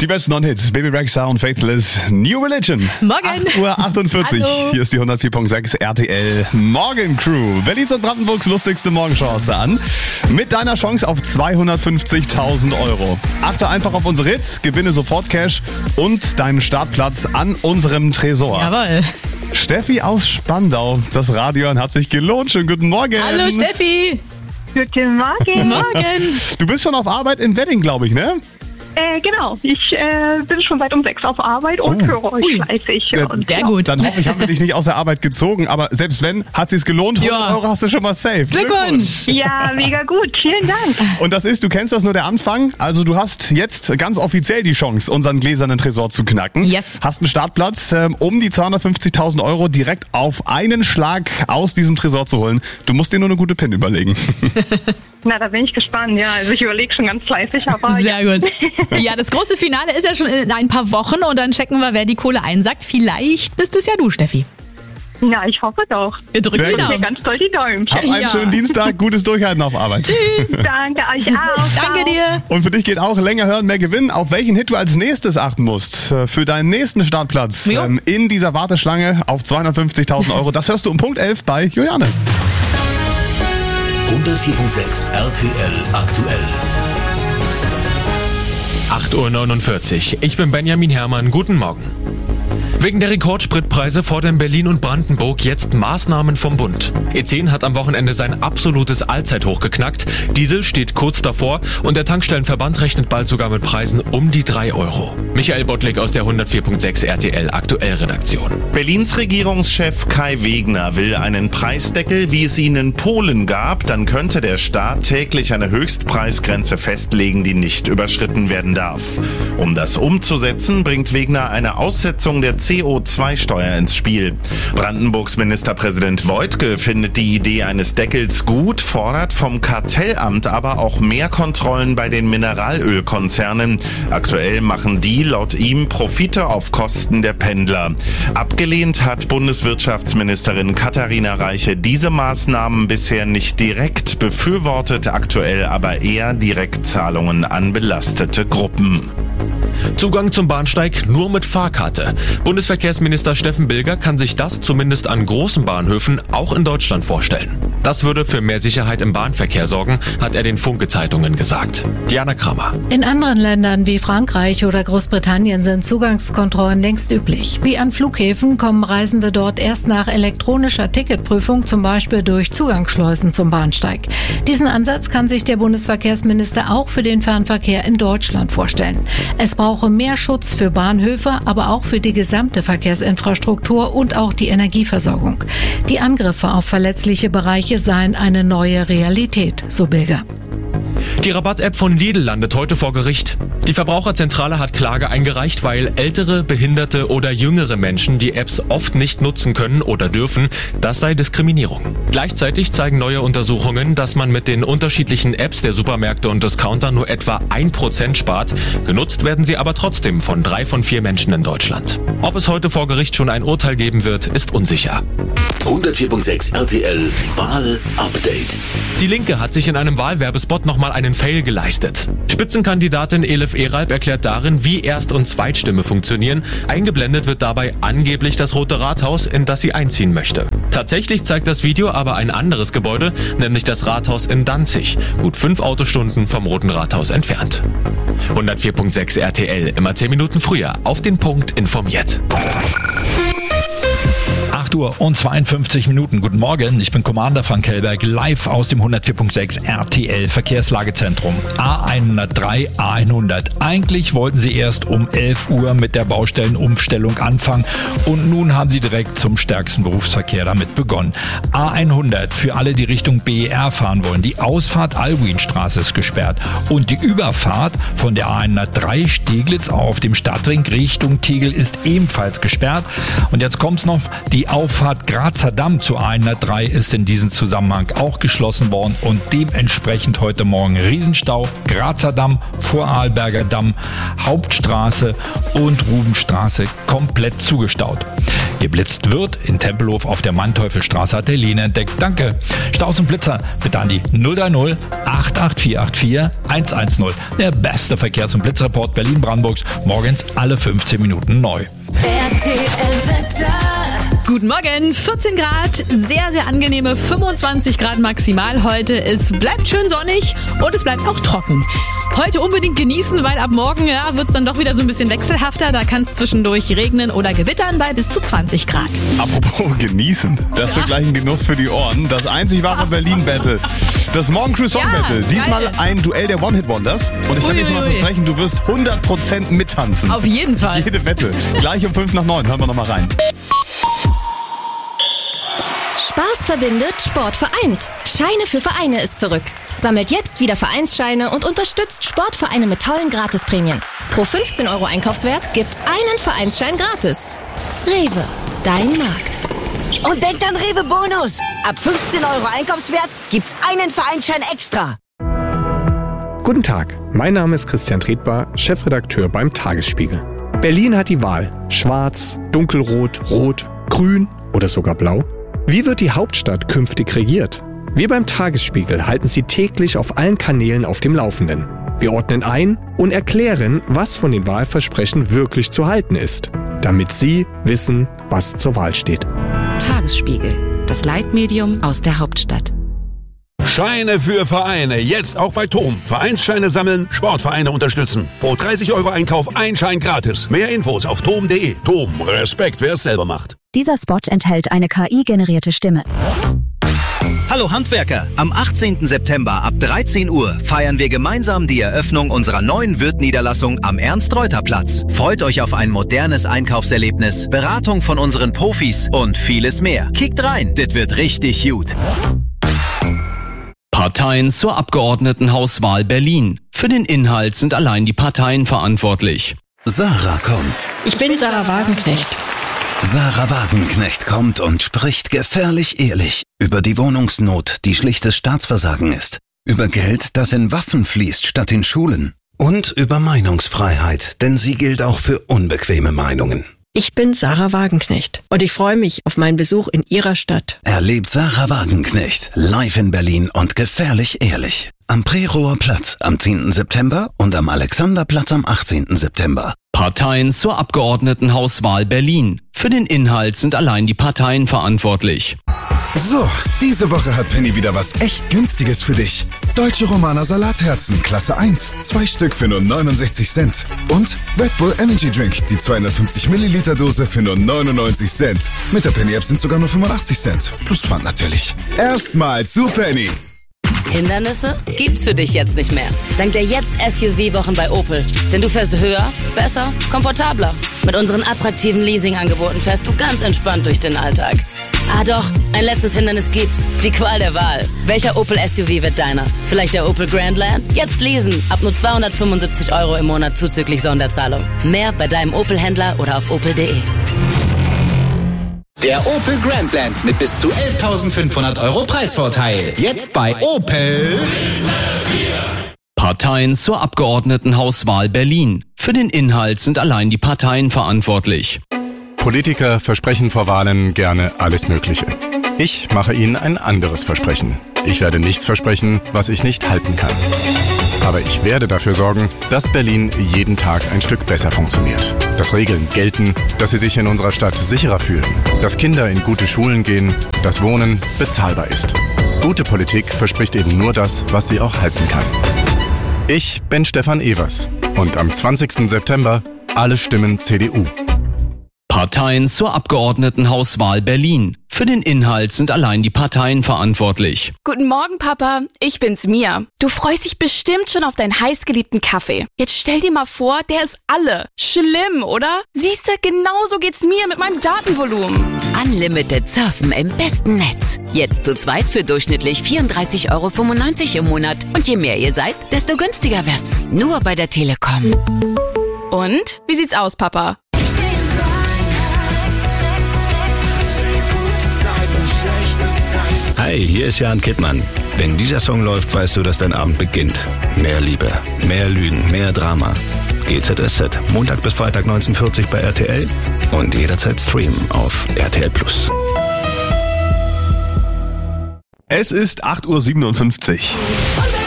Die besten Non-Hits, Baby Rexha und Faithless, New Religion. Morgen. 8:48 Uhr. Hallo. Hier ist die 104.6 RTL Morgen Crew. Berlins und Brandenburgs lustigste Morgenchance an. Mit deiner Chance auf 250.000 Euro. Achte einfach auf unsere Hits, gewinne sofort Cash und deinen Startplatz an unserem Tresor. Jawohl. Steffi aus Spandau. Das Radio hat sich gelohnt. Schönen guten Morgen. Hallo Steffi. Guten Morgen. Morgen. Du bist schon auf Arbeit in Wedding, glaube ich, ne? Genau, ich bin schon seit um 6 auf Arbeit und höre euch fleißig. Ja, Und Sehr gut. Dann hoffe ich, haben wir dich nicht aus der Arbeit gezogen. Aber selbst wenn, hat sich's gelohnt. 100 Ja. Euro hast du schon mal safe. Glückwunsch. Ja, mega gut. Vielen Dank. Und das ist, du kennst das, nur der Anfang. Also du hast jetzt ganz offiziell die Chance, unseren gläsernen Tresor zu knacken. Yes. Hast einen Startplatz, um die 250.000 Euro direkt auf einen Schlag aus diesem Tresor zu holen. Du musst dir nur eine gute PIN überlegen. Na, da bin ich gespannt. Ja, also ich überlege schon ganz fleißig, aber Sehr gut. Ja, das große Finale ist ja schon in ein paar Wochen und dann checken wir, wer die Kohle einsackt. Vielleicht bist es ja du, Steffi. Na, ich hoffe doch. Wir drücken Sehr die gut. Mir Daumen. ganz toll die Däumchen. Hab einen Ja. schönen Dienstag, gutes Durchhalten auf Arbeit. Tschüss. Danke euch auch. Danke Ciao. dir. Und für dich geht auch länger hören, mehr gewinnen. Auf welchen Hit du als nächstes achten musst für deinen nächsten Startplatz Jo. in dieser Warteschlange auf 250.000 Euro. Das hörst du um Punkt 11 bei Juliane. 104.6 RTL aktuell. 8:49 Uhr. Ich bin Benjamin Herrmann. Guten Morgen. Wegen der Rekordspritpreise fordern Berlin und Brandenburg jetzt Maßnahmen vom Bund. E10 hat am Wochenende sein absolutes Allzeithoch geknackt. Diesel steht kurz davor und der Tankstellenverband rechnet bald sogar mit Preisen um die 3 Euro. Michael Bottlik aus der 104.6 RTL aktuell Redaktion. Berlins Regierungschef Kai Wegner will einen Preisdeckel, wie es ihn in Polen gab. Dann könnte der Staat täglich eine Höchstpreisgrenze festlegen, die nicht überschritten werden darf. Um das umzusetzen, bringt Wegner eine Aussetzung der CO2-Steuer ins Spiel. Brandenburgs Ministerpräsident Woidke findet die Idee eines Deckels gut, fordert vom Kartellamt aber auch mehr Kontrollen bei den Mineralölkonzernen. Aktuell machen die laut ihm Profite auf Kosten der Pendler. Abgelehnt hat Bundeswirtschaftsministerin Katharina Reiche diese Maßnahmen bisher nicht direkt, befürwortet aktuell aber eher Direktzahlungen an belastete Gruppen. Zugang zum Bahnsteig nur mit Fahrkarte. Bundesverkehrsminister Steffen Bilger kann sich das zumindest an großen Bahnhöfen auch in Deutschland vorstellen. Das würde für mehr Sicherheit im Bahnverkehr sorgen, hat er den Funke-Zeitungen gesagt. Diana Kramer. In anderen Ländern wie Frankreich oder Großbritannien sind Zugangskontrollen längst üblich. Wie an Flughäfen kommen Reisende dort erst nach elektronischer Ticketprüfung, zum Beispiel durch Zugangsschleusen zum Bahnsteig. Diesen Ansatz kann sich der Bundesverkehrsminister auch für den Fernverkehr in Deutschland vorstellen. Es brauche mehr Schutz für Bahnhöfe, aber auch für die gesamte Verkehrsinfrastruktur und auch die Energieversorgung. Die Angriffe auf verletzliche Bereiche seien eine neue Realität, so Bilger. Die Rabatt-App von Lidl landet heute vor Gericht. Die Verbraucherzentrale hat Klage eingereicht, weil ältere, behinderte oder jüngere Menschen die Apps oft nicht nutzen können oder dürfen. Das sei Diskriminierung. Gleichzeitig zeigen neue Untersuchungen, dass man mit den unterschiedlichen Apps der Supermärkte und Discounter nur etwa 1% spart. Genutzt werden sie aber trotzdem von 3 von 4 Menschen in Deutschland. Ob es heute vor Gericht schon ein Urteil geben wird, ist unsicher. 104.6 RTL Wahl-Update. Die Linke hat sich in einem Wahlwerbespot nochmal einen Fail geleistet. Spitzenkandidatin Elif Eralp erklärt darin, wie Erst- und Zweitstimme funktionieren. Eingeblendet wird dabei angeblich das Rote Rathaus, in das sie einziehen möchte. Tatsächlich zeigt das Video aber ein anderes Gebäude, nämlich das Rathaus in Danzig, gut 5 Autostunden vom Roten Rathaus entfernt. 104.6 RTL, immer 10 Minuten früher, auf den Punkt informiert. 8:52 Uhr. Guten Morgen, ich bin Commander Frank Hellberg, live aus dem 104.6 RTL Verkehrslagezentrum. A103, A100. Eigentlich wollten sie erst um 11 Uhr mit der Baustellenumstellung anfangen und nun haben sie direkt zum stärksten Berufsverkehr damit begonnen. A100 für alle, die Richtung BER fahren wollen. Die Ausfahrt Albuinstraße ist gesperrt und die Überfahrt von der A103 Steglitz auf dem Stadtring Richtung Tegel ist ebenfalls gesperrt. Und jetzt kommt's noch, die Auffahrt Grazer Damm zu A103 ist in diesem Zusammenhang auch geschlossen worden und dementsprechend heute Morgen Riesenstau, Grazer Damm, Vorarlberger Damm, Hauptstraße und Rubenstraße komplett zugestaut. Geblitzt wird. In Tempelhof auf der Manteuffelstraße hat der Lehne entdeckt. Danke. Staus und Blitzer bitte an die 030 88484 110. Der beste Verkehrs- und Blitzreport Berlin-Brandenburgs. Morgens alle 15 Minuten neu. Guten Morgen, 14 Grad, sehr, sehr angenehme 25 Grad maximal heute. Es bleibt schön sonnig und es bleibt auch trocken. Heute unbedingt genießen, weil ab morgen wird es dann doch wieder so ein bisschen wechselhafter. Da kann es zwischendurch regnen oder gewittern bei bis zu 20 Grad. Apropos genießen, das wird gleich ein Genuss für die Ohren. Das einzig wahre Berlin-Battle. Das Morgen-Crew-Song-Battle. Diesmal ein Duell der One-Hit-Wonders. Und ich kann dir schon mal versprechen, du wirst 100% mittanzen. Auf jeden Fall. Jede Wette. Gleich um 5 nach 9. Hören wir nochmal rein. Spaß verbindet, Sport vereint. Scheine für Vereine ist zurück. Sammelt jetzt wieder Vereinsscheine und unterstützt Sportvereine mit tollen Gratisprämien. Pro 15 € Einkaufswert gibt's einen Vereinsschein gratis. Rewe, dein Markt. Und denkt an Rewe Bonus. Ab 15 € Einkaufswert gibt's einen Vereinsschein extra. Guten Tag, mein Name ist Christian Tretbar, Chefredakteur beim Tagesspiegel. Berlin hat die Wahl. Schwarz, dunkelrot, rot, grün oder sogar blau. Wie wird die Hauptstadt künftig regiert? Wir beim Tagesspiegel halten Sie täglich auf allen Kanälen auf dem Laufenden. Wir ordnen ein und erklären, was von den Wahlversprechen wirklich zu halten ist, damit Sie wissen, was zur Wahl steht. Tagesspiegel, das Leitmedium aus der Hauptstadt. Scheine für Vereine, jetzt auch bei TOM. Vereinsscheine sammeln, Sportvereine unterstützen. Pro 30 € Einkauf ein Schein gratis. Mehr Infos auf tom.de. TOM, Respekt, wer es selber macht. Dieser Spot enthält eine KI-generierte Stimme. Hallo Handwerker! Am 18. September ab 13 Uhr feiern wir gemeinsam die Eröffnung unserer neuen Wirth-Niederlassung am Ernst-Reuter-Platz. Freut euch auf ein modernes Einkaufserlebnis, Beratung von unseren Profis und vieles mehr. Kickt rein, das wird richtig gut. Parteien zur Abgeordnetenhauswahl Berlin. Für den Inhalt sind allein die Parteien verantwortlich. Sarah kommt. Ich bin Sarah Wagenknecht. Sarah Wagenknecht kommt und spricht gefährlich ehrlich über die Wohnungsnot, die schlichtes Staatsversagen ist, über Geld, das in Waffen fließt statt in Schulen und über Meinungsfreiheit, denn sie gilt auch für unbequeme Meinungen. Ich bin Sarah Wagenknecht und ich freue mich auf meinen Besuch in Ihrer Stadt. Erlebt Sarah Wagenknecht live in Berlin und gefährlich ehrlich. Am Prerower Platz am 10. September und am Alexanderplatz am 18. September. Parteien zur Abgeordnetenhauswahl Berlin. Für den Inhalt sind allein die Parteien verantwortlich. So, diese Woche hat Penny wieder was echt Günstiges für dich. Deutsche Romaner Salatherzen, Klasse 1, 2 Stück für nur 69 Cent. Und Red Bull Energy Drink, die 250 Milliliter Dose für nur 99 Cent. Mit der Penny App sind sogar nur 85 Cent. Plus Pfand natürlich. Erstmal zu Penny. Hindernisse gibt's für dich jetzt nicht mehr. Dank der Jetzt-SUV-Wochen bei Opel. Denn du fährst höher, besser, komfortabler. Mit unseren attraktiven Leasing-Angeboten fährst du ganz entspannt durch den Alltag. Ah doch, ein letztes Hindernis gibt's. Die Qual der Wahl. Welcher Opel-SUV wird deiner? Vielleicht der Opel Grandland? Jetzt leasen. Ab nur 275 € im Monat zuzüglich Sonderzahlung. Mehr bei deinem Opel-Händler oder auf opel.de. Der Opel Grandland mit bis zu 11.500 € Preisvorteil. Jetzt bei Opel. Parteien zur Abgeordnetenhauswahl Berlin. Für den Inhalt sind allein die Parteien verantwortlich. Politiker versprechen vor Wahlen gerne alles Mögliche. Ich mache Ihnen ein anderes Versprechen. Ich werde nichts versprechen, was ich nicht halten kann. Aber ich werde dafür sorgen, dass Berlin jeden Tag ein Stück besser funktioniert. Dass Regeln gelten, dass Sie sich in unserer Stadt sicherer fühlen. Dass Kinder in gute Schulen gehen, dass Wohnen bezahlbar ist. Gute Politik verspricht eben nur das, was sie auch halten kann. Ich bin Stefan Evers und am 20. September alle Stimmen CDU. Parteien zur Abgeordnetenhauswahl Berlin. Für den Inhalt sind allein die Parteien verantwortlich. Guten Morgen, Papa. Ich bin's, Mia. Du freust dich bestimmt schon auf deinen heißgeliebten Kaffee. Jetzt stell dir mal vor, der ist alle. Schlimm, oder? Siehst du, genauso geht's mir mit meinem Datenvolumen. Unlimited Surfen im besten Netz. Jetzt zu zweit für durchschnittlich 34,95 € im Monat. Und je mehr ihr seid, desto günstiger wird's. Nur bei der Telekom. Und? Wie sieht's aus, Papa? Hi, hier ist Jan Kittmann. Wenn dieser Song läuft, weißt du, dass dein Abend beginnt. Mehr Liebe, mehr Lügen, mehr Drama. GZSZ. Montag bis Freitag 19:40 bei RTL und jederzeit streamen auf RTL+. Es ist 8:57 Uhr.